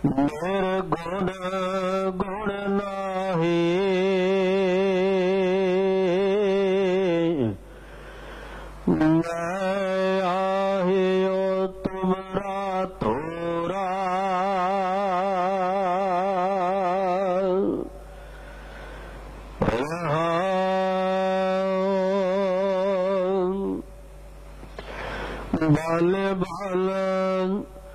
निर्गुण गुण नाहि मैं आहियो तुमरा थोरा बाल बाल